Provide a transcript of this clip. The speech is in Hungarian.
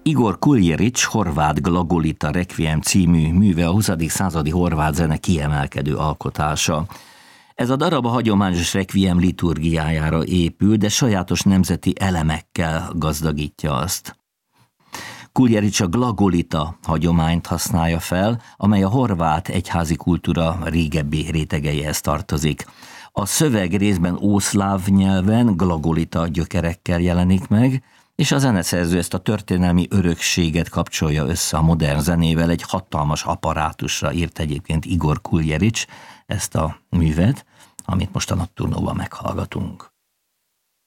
Igor Kuljevics horvát glagolita requiem című műve a 20. századi horvát zene kiemelkedő alkotása. Ez a darab a hagyományos requiem liturgiájára épül, de sajátos nemzeti elemekkel gazdagítja azt. Kuljevics a glagolita hagyományt használja fel, amely a horvát egyházi kultúra régebbi rétegeihez tartozik. A szöveg részben ószláv nyelven glagolita gyökerekkel jelenik meg, és a zeneszerző ezt a történelmi örökséget kapcsolja össze a modern zenével, egy hatalmas apparátusra írt egyébként Igor Kuljevics ezt a művet, amit most a Nocturnóban meghallgatunk.